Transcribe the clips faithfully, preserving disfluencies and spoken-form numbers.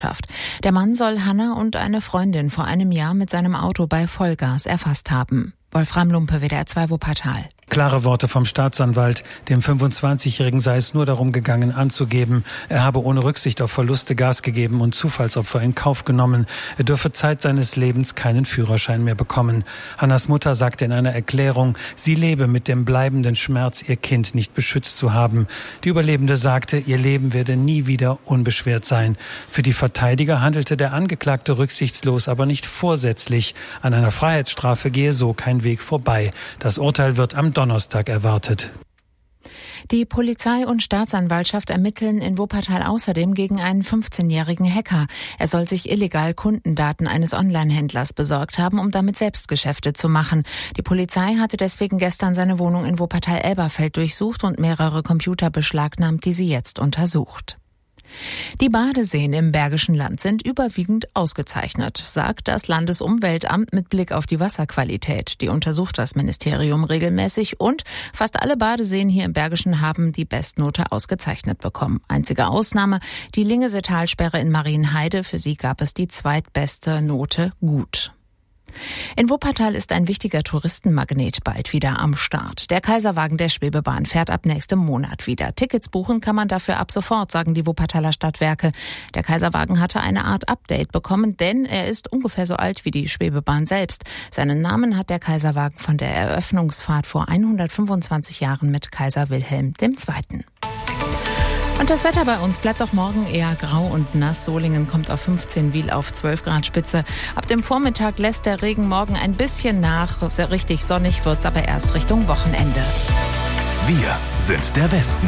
Der Mann soll Hanna und eine Freundin vor einem Jahr mit seinem Auto bei Vollgas erfasst haben. Wolfram Lumpe, W D R zwei Wuppertal. Klare Worte vom Staatsanwalt. Dem fünfundzwanzigjährigen sei es nur darum gegangen, anzugeben. Er habe ohne Rücksicht auf Verluste Gas gegeben und Zufallsopfer in Kauf genommen. Er dürfe Zeit seines Lebens keinen Führerschein mehr bekommen. Hannas Mutter sagte in einer Erklärung, sie lebe mit dem bleibenden Schmerz, ihr Kind nicht beschützt zu haben. Die Überlebende sagte, ihr Leben werde nie wieder unbeschwert sein. Für die Verteidiger handelte der Angeklagte rücksichtslos, aber nicht vorsätzlich. An einer Freiheitsstrafe gehe so kein Weg vorbei. Das Urteil wird am Donnerstag erwartet. Die Polizei und Staatsanwaltschaft ermitteln in Wuppertal außerdem gegen einen fünfzehnjährigen Hacker. Er soll sich illegal Kundendaten eines Onlinehändlers besorgt haben, um damit selbst Geschäfte zu machen. Die Polizei hatte deswegen gestern seine Wohnung in Wuppertal-Elberfeld durchsucht und mehrere Computer beschlagnahmt, die sie jetzt untersucht. Die Badeseen im Bergischen Land sind überwiegend ausgezeichnet, sagt das Landesumweltamt mit Blick auf die Wasserqualität. Die untersucht das Ministerium regelmäßig und fast alle Badeseen hier im Bergischen haben die Bestnote ausgezeichnet bekommen. Einzige Ausnahme, die Lingeseetalsperre in Marienheide. Für sie gab es die zweitbeste Note gut. In Wuppertal ist ein wichtiger Touristenmagnet bald wieder am Start. Der Kaiserwagen der Schwebebahn fährt ab nächstem Monat wieder. Tickets buchen kann man dafür ab sofort, sagen die Wuppertaler Stadtwerke. Der Kaiserwagen hatte eine Art Update bekommen, denn er ist ungefähr so alt wie die Schwebebahn selbst. Seinen Namen hat der Kaiserwagen von der Eröffnungsfahrt vor hundertfünfundzwanzig Jahren mit Kaiser Wilhelm der Zweite. Und das Wetter bei uns bleibt auch morgen eher grau und nass. Solingen kommt auf fünfzehn, Wiel auf zwölf Grad Spitze. Ab dem Vormittag lässt der Regen morgen ein bisschen nach. Sehr richtig sonnig wird's aber erst Richtung Wochenende. Wir sind der Westen.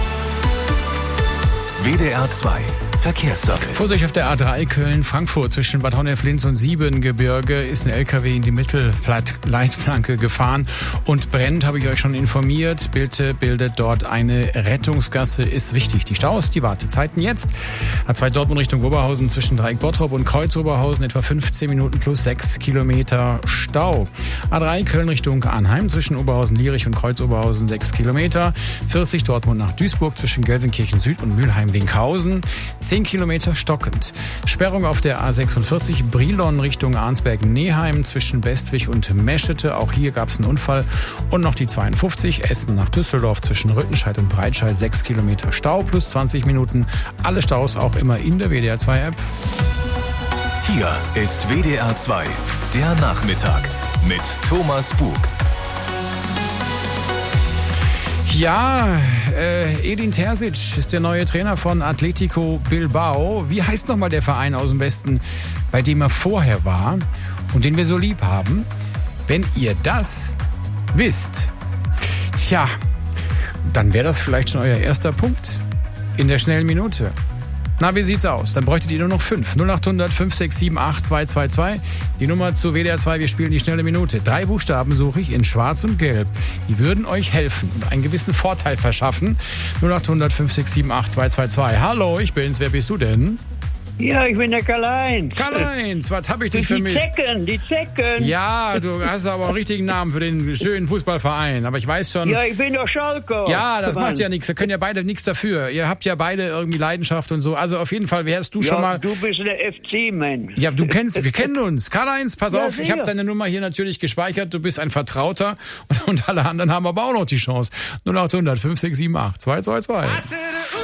W D R zwei Verkehrsservice. Vorsicht auf der A drei Köln-Frankfurt zwischen Bad Honnef-Linz und Siebengebirge ist ein L K W in die Mittelleitplanke gefahren und brennt, habe ich euch schon informiert. Bitte bildet dort eine Rettungsgasse, ist wichtig. Die Staus, die Wartezeiten jetzt. A zwei Dortmund Richtung Oberhausen zwischen Dreieck Bottrop und Kreuz Oberhausen etwa fünfzehn Minuten plus sechs Kilometer Stau. A drei Köln Richtung Arnheim zwischen Oberhausen-Lierich und Kreuz Oberhausen sechs Kilometer. vierzig Dortmund nach Duisburg zwischen Gelsenkirchen Süd und Mülheim-Winkhausen. zehn Kilometer stockend. Sperrung auf der A sechsundvierzig Brilon Richtung Arnsberg-Neheim zwischen Bestwig und Meschede. Auch hier gab es einen Unfall. Und noch die zweiundfünfzig Essen nach Düsseldorf zwischen Rüttenscheid und Breitscheid. sechs Kilometer Stau plus zwanzig Minuten. Alle Staus auch immer in der W D R zwei App. Hier ist W D R zwei, der Nachmittag mit Thomas Bug. Ja, äh, Edin Terzic ist der neue Trainer von Atletico Bilbao. Wie heißt nochmal der Verein aus dem Westen, bei dem er vorher war und den wir so lieb haben? Wenn ihr das wisst, tja, dann wäre das vielleicht schon euer erster Punkt in der schnellen Minute. Na, wie sieht's aus? Dann bräuchtet ihr nur noch fünf. null acht hundert fünf sechs sieben acht zwei zwei zwei. Die Nummer zu W D R zwei. Wir spielen die schnelle Minute. Drei Buchstaben suche ich in Schwarz und Gelb. Die würden euch helfen und einen gewissen Vorteil verschaffen. null acht hundert fünf sechs sieben acht zwei zwei zwei. Hallo, ich bin's. Wer bist du denn? Ja, ich bin der Karl-Heinz. Karl-Heinz, was hab ich dich die vermisst? Die Zecken, die Zecken. Ja, du hast aber einen richtigen Namen für den schönen Fußballverein. Aber ich weiß schon... Ja, ich bin doch Schalker. Ja, das Mann. macht ja nichts. Da können ja beide nichts dafür. Ihr habt ja beide irgendwie Leidenschaft und so. Also auf jeden Fall wärst du ja, schon mal... du bist der F C-Mensch. Ja, du kennst, wir kennen uns. Karl-Heinz, pass ja, auf, ich habe deine Nummer hier natürlich gespeichert. Du bist ein Vertrauter. Und, und alle anderen haben aber auch noch die Chance. null acht hundert fünf sechs sieben acht zwei zwei zwei.